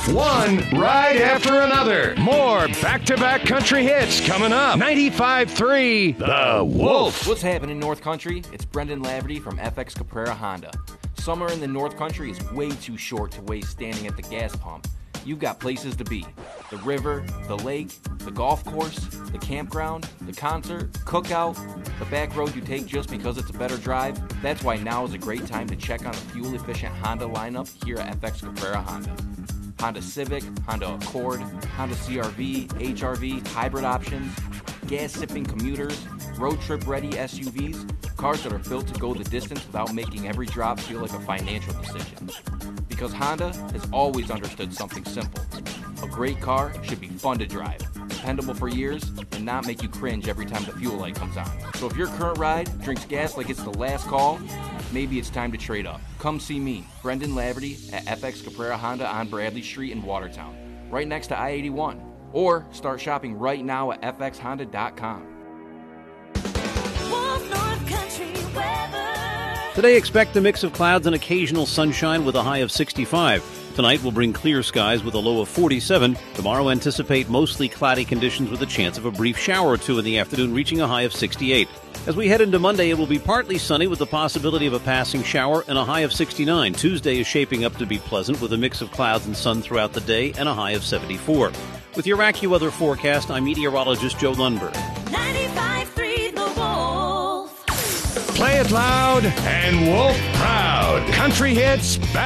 One right after another. More back-to-back country hits coming up. 95.3 The Wolf. What's happening, North Country? It's Brendan Laverty from FX Caprara Honda. Summer in the North Country is way too short to waste standing at the gas pump. You've got places to be. The river, the lake, the golf course, the campground, the concert, cookout, the back road you take just because it's a better drive. That's why now is a great time to check on the fuel-efficient Honda lineup here at FX Caprara Honda. Honda Civic, Honda Accord, Honda CR-V, HR-V, hybrid options, gas-sipping commuters, road trip-ready SUVs, cars that are built to go the distance without making every drop feel like a financial decision. Because Honda has always understood something simple. A great car should be fun to drive, dependable for years, and not make you cringe every time the fuel light comes on. So if your current ride drinks gas like it's the last call, maybe it's time to trade up. Come see me, Brendan Laverty, at FX Caprara Honda on Bradley Street in Watertown, right next to I-81. Or start shopping right now at fxhonda.com. Today, expect a mix of clouds and occasional sunshine with a high of 65. Tonight will bring clear skies with a low of 47. Tomorrow, anticipate mostly cloudy conditions with a chance of a brief shower or two in the afternoon, reaching a high of 68. As we head into Monday, it will be partly sunny with the possibility of a passing shower and a high of 69. Tuesday is shaping up to be pleasant with a mix of clouds and sun throughout the day and a high of 74. With your AccuWeather forecast, I'm meteorologist Joe Lundberg. 95.3 The Wolf. Play it loud and wolf proud. Country hits back